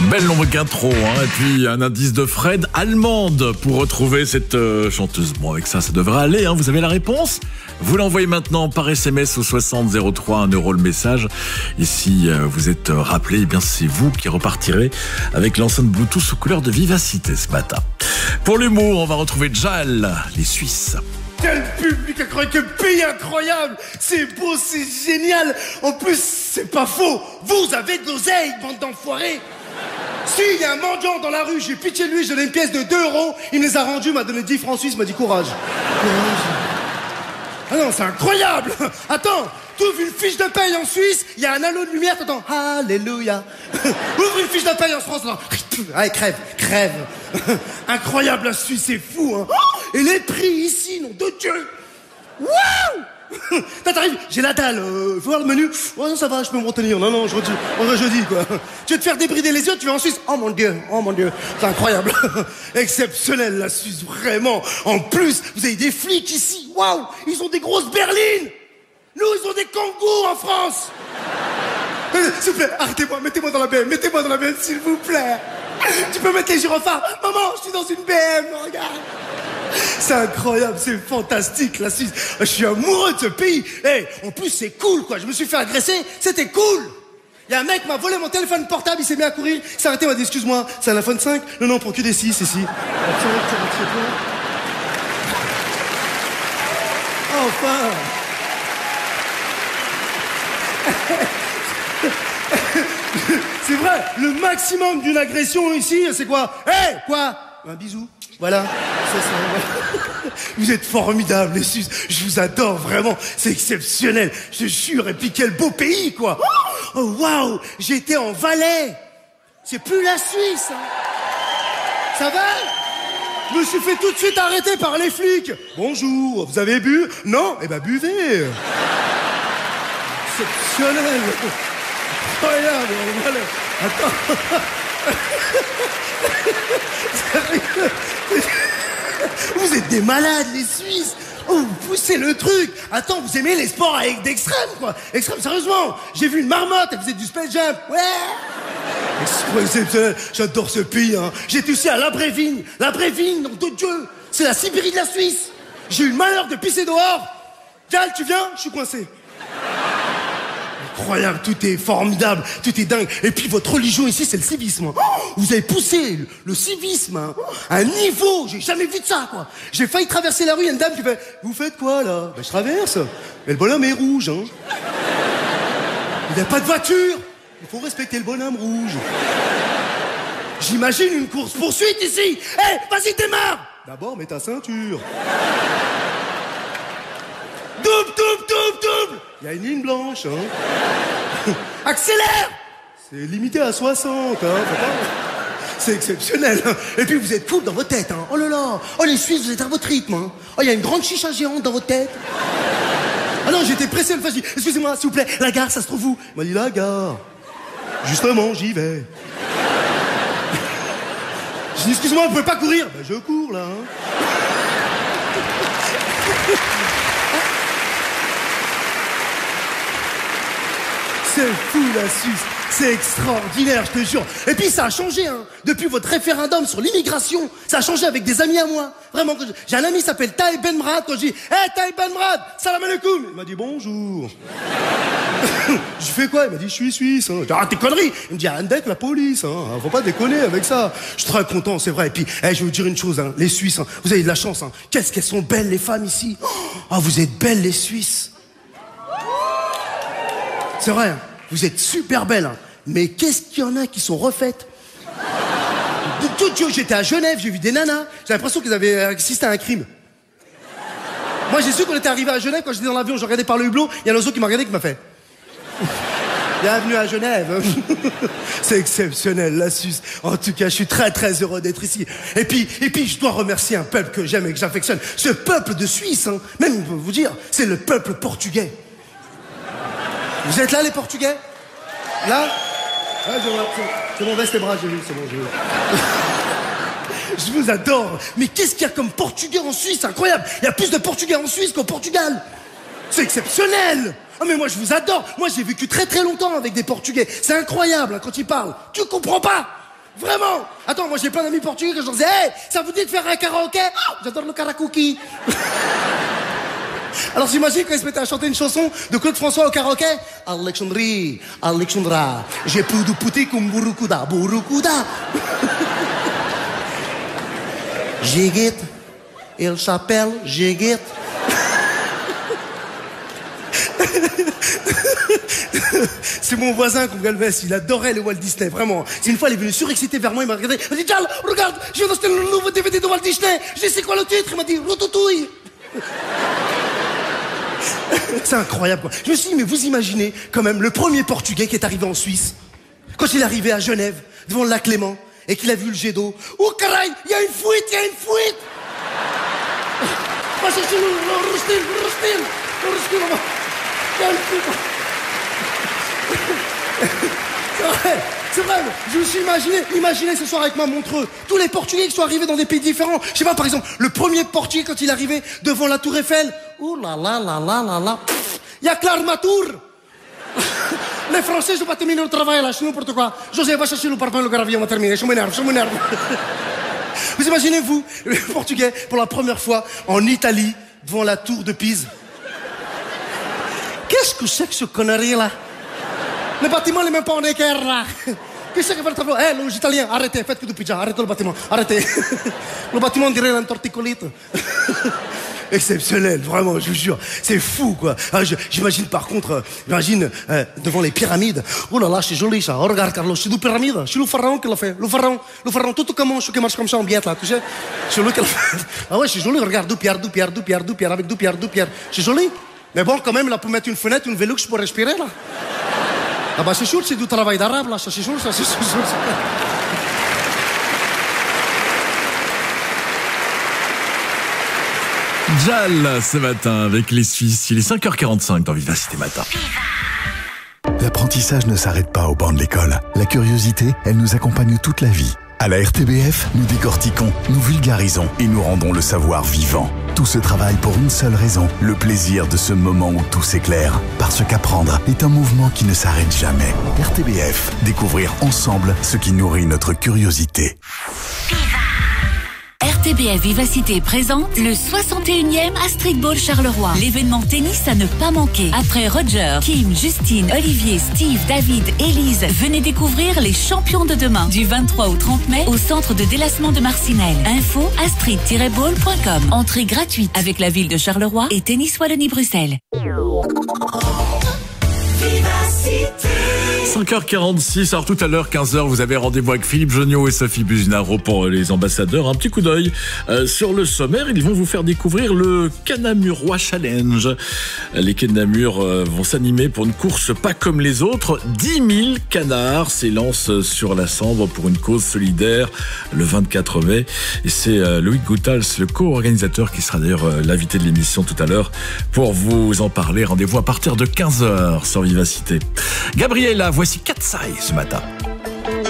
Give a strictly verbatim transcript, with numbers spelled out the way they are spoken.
Belle longue intro, hein, et puis un indice de Fred, allemande, pour retrouver cette euh, chanteuse. Bon, avec ça, ça devrait aller, hein. Vous avez la réponse? Vous l'envoyez maintenant par S M S au soixante zéro trois, un euro le message. Et si euh, vous êtes euh, rappelé, eh bien c'est vous qui repartirez avec l'enceinte Bluetooth aux couleurs de vivacité ce matin. Pour l'humour, on va retrouver Jal, les Suisses. Quel public incroyable, quel pays incroyable. C'est beau, c'est génial. En plus, c'est pas faux. Vous avez de l'oseille, bande d'enfoirés. Si, il y a un mendiant dans la rue, j'ai pitié de lui, j'ai donné une pièce de deux euros, il me les a rendus, m'a donné dix francs suisses, m'a dit courage. Courage. Ah non, c'est incroyable. Attends, t'ouvres une fiche de paye en Suisse, il y a un halo de lumière, t'entends Alléluia. Ouvre une fiche de paye en France, là. Allez, crève, crève. Incroyable, la Suisse, c'est fou, hein. Et les prix ici, nom de Dieu. Waouh. T'arrives, j'ai la dalle, euh, faut voir le menu. Oh non, ça va, je peux me retenir. Non, non, je redis, on jeudi, quoi. Tu veux te faire débrider les yeux, tu vas en Suisse. Oh mon Dieu, oh mon Dieu, c'est incroyable. Exceptionnel, la Suisse, vraiment. En plus, vous avez des flics ici, waouh, ils ont des grosses berlines. Nous, ils ont des kangourous en France. euh, S'il vous plaît, arrêtez-moi, mettez-moi dans la B M, mettez-moi dans la B M, s'il vous plaît. Tu peux mettre les gyrophares. Maman, je suis dans une B M, regarde. C'est incroyable, c'est fantastique la Suisse. Je suis amoureux de ce pays. Hey, en plus c'est cool quoi. Je me suis fait agresser, c'était cool. Il y a un mec qui m'a volé mon téléphone portable, il s'est mis à courir, il s'est arrêté, il m'a dit excuse-moi, c'est un iPhone cinq. Non non, prends que des six ici. Enfin. C'est vrai, le maximum d'une agression ici, c'est quoi? Hé, hey, quoi? Un bisou. Voilà, c'est ça. Vous êtes formidables, les Suisses. Je vous adore, vraiment. C'est exceptionnel. Je te jure. Et puis, quel beau pays, quoi. Oh, waouh. J'étais en Valais. C'est plus la Suisse. Hein. Ça va? Je me suis fait tout de suite arrêter par les flics. Bonjour, vous avez bu? Non? Eh ben, buvez. Exceptionnel. Incroyable. Voilà. Attends. Vous êtes des malades, les Suisses. Oh, vous poussez le truc. Attends, vous aimez les sports avec d'extrême, quoi. Extrême, sérieusement. J'ai vu une marmotte, elle faisait du space jump. Ouais. Exceptionnel. J'adore ce pays, hein. J'étais aussi à Labrévigne. Labrévigne, nom de Dieu. C'est la Sibérie de la Suisse. J'ai eu le malheur de pisser dehors. Cal, tu viens? Je suis coincé. Incroyable, tout est formidable, tout est dingue. Et puis votre religion ici, c'est le civisme. Oh, vous avez poussé le, le civisme hein, à un niveau, j'ai jamais vu de ça, quoi. J'ai failli traverser la rue, il y a une dame qui fait « Vous faites quoi, là ?» Ben, je traverse. Mais le bonhomme est rouge, hein. Il n'y a pas de voiture. Il faut respecter le bonhomme rouge. J'imagine une course-poursuite ici. Hé, hey, vas-y, démarre. D'abord, mets ta ceinture. Double, double, double, double. Il y a une ligne blanche, hein. Accélère. C'est limité à soixante, hein. C'est exceptionnel, hein. Et puis vous êtes cool dans votre tête, hein. Oh là là. Oh les Suisses, vous êtes à votre rythme, hein. Oh, il y a une grande chicha géante dans votre tête. Ah non, j'étais pressé de le faire. Excusez-moi, s'il vous plaît, la gare, ça se trouve où? Il m'a dit la gare. Justement, j'y vais. J'ai dit, excusez-moi, vous pouvez pas courir? Ben, je cours, là, hein. C'est fou la Suisse, c'est extraordinaire, je te jure. Et puis ça a changé, hein. Depuis votre référendum sur l'immigration, ça a changé avec des amis à moi. Vraiment, j'ai un ami qui s'appelle Taï Ben Mrad, quand je dis « Hey Taï Ben Mrad, salam alaikum !» Il m'a dit « Bonjour !» Je fais quoi? Il m'a dit « Je suis suisse. Hein. » Ah, tes conneries. Il me dit « Andek, la police, hein. Faut pas déconner avec ça. » Je suis très content, c'est vrai. Et puis, hey, je vais vous dire une chose, hein. Les Suisses, hein. Vous avez de la chance. Hein. Qu'est-ce qu'elles sont belles, les femmes ici. Ah, oh, vous êtes belles, les Suisses. C'est vrai, hein. Vous êtes super belles, hein. Mais qu'est-ce qu'il y en a qui sont refaites? De tout Dieu, j'étais à Genève, j'ai vu des nanas, j'ai l'impression qu'ils avaient assisté à un crime. Moi, j'ai su qu'on était arrivé à Genève, quand j'étais dans l'avion, je regardais par le hublot, il y a un oiseau qui m'a regardé, qui m'a fait bienvenue à Genève. C'est exceptionnel, la Suisse. En tout cas, je suis très très heureux d'être ici. Et puis, et puis, je dois remercier un peuple que j'aime et que j'affectionne. Ce peuple de Suisse, hein, même, je peux vous dire, c'est le peuple portugais. Vous êtes là, les Portugais? Là? Ouais, je vois. C'est bon, baisse les bras, j'ai vu, c'est bon, j'ai vu. Je vous adore. Mais qu'est-ce qu'il y a comme Portugais en Suisse? Incroyable. Il y a plus de Portugais en Suisse qu'au Portugal. C'est exceptionnel. Ah mais moi je vous adore. Moi j'ai vécu très très longtemps avec des Portugais. C'est incroyable hein, quand ils parlent. Tu comprends pas. Vraiment. Attends, moi j'ai plein d'amis portugais que je leur disais, hey, ça vous dit de faire un karaoké? Oh, j'adore le karakuki. Alors j'imagine quand ils se mettaient à chanter une chanson de Claude François au karaoké. Alexandrie, Alexandra, j'ai plus de pouti comme Burukuda, Burukuda. Jiguet, il s'appelle Jiguet. C'est mon voisin Gongalves, il adorait le Walt Disney, vraiment. C'est une fois, il est venu surexcité vers moi, il m'a regardé, il m'a dit, Charles, regarde, je viens d'acheter le nouveau D V D de Walt Disney. Je dis, c'est quoi le titre? Il m'a dit, Routouille. C'est incroyable, quoi. Je me suis dit, mais vous imaginez quand même le premier Portugais qui est arrivé en Suisse, quand il est arrivé à Genève, devant le lac Léman, et qu'il a vu le jet d'eau. Oh, caray, il y a une fuite, il y a une fuite. Va chercher le rustil, le rustil, le rustil, là-bas. Il y a une fuite. C'est vrai, c'est vrai. Je me suis imaginé, imaginé ce soir avec ma Montreux, tous les Portugais qui sont arrivés dans des pays différents. Je sais pas, par exemple, le premier Portugais quand il est arrivé devant la Tour Eiffel. Ouh là là là là là là. Il y a que l'armature. Les Français, je vais pas terminer le travail là, c'est n'importe quoi. José, va chercher le parfum, le gravier, on va terminer. Je m'énerve, je m'énerve. Vous imaginez, vous, le Portugais, pour la première fois en Italie, devant la Tour de Pise. Qu'est-ce que c'est que ce connerie là? Le bâtiment n'est même pas en équerre là. Qu'est-ce que va le travail? Eh, les Italiens, arrêtez, faites que du pizza, arrêtez le bâtiment, arrêtez. Le bâtiment, on dirait un torticolite. Exceptionnel, vraiment, je vous jure. C'est fou, quoi. Ah, je, j'imagine par contre, euh, j'imagine euh, devant les pyramides. Oh là là, c'est joli ça. Oh, regarde, Carlos, c'est une pyramide. C'est le pharaon qui l'a fait. Le pharaon, le pharaon, tout comment, ce qui marche comme ça en biette là, tu sais. C'est lui qui l'a fait. Ah ouais, c'est joli, regarde, deux pierres, deux pierres, deux pierres, deux pierres, avec deux pierres, deux pierres. C'est joli. Mais bon, quand même, là, pour mettre une fenêtre, une Velux pour respirer, là. Ah bah, c'est sûr, c'est du travail d'arabe, là, ça, c'est sûr, ça, c'est sûr. Jal, ce matin, avec les Suisses. Il est cinq heures quarante-cinq dans Vivacité Matin. L'apprentissage ne s'arrête pas au banc de l'école. La curiosité, elle nous accompagne toute la vie. À la R T B F, nous décortiquons, nous vulgarisons et nous rendons le savoir vivant. Tout ce travail pour une seule raison, le plaisir de ce moment où tout s'éclaire. Parce qu'apprendre est un mouvement qui ne s'arrête jamais. R T B F, découvrir ensemble ce qui nourrit notre curiosité. R T B F Vivacité présente le soixante et unième Astrid Ball Charleroi. L'événement tennis à ne pas manquer. Après Roger, Kim, Justine, Olivier, Steve, David, Élise, venez découvrir les champions de demain. Du vingt-trois au trente mai au centre de délassement de Marcinelle. Info astrid tiret ball point com. Entrée gratuite avec la ville de Charleroi et Tennis Wallonie-Bruxelles. cinq heures quarante-six, alors tout à l'heure, quinze heures, vous avez rendez-vous avec Philippe Jonio et Sophie Buzinaro pour les ambassadeurs. Un petit coup d'œil euh, sur le sommaire, ils vont vous faire découvrir le Canamurois Challenge. Les Canamurs euh, vont s'animer pour une course pas comme les autres. dix mille canards s'élancent sur la Sambre pour une cause solidaire le vingt-quatre mai. Et c'est euh, Loïc Goutals, le co-organisateur, qui sera d'ailleurs euh, l'invité de l'émission tout à l'heure pour vous en parler. Rendez-vous à partir de quinze heures sur Vivacité. Gabriella, voici Katsai ce matin.